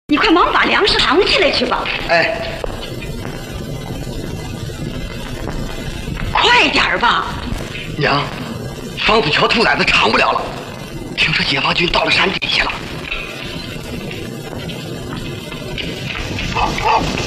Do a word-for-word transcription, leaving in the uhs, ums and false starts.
你快忙把粮食藏起来去吧。 哎， 快点儿吧。 娘，房子桥兔崽子藏不了了，听说解放军到了山底下了。好好。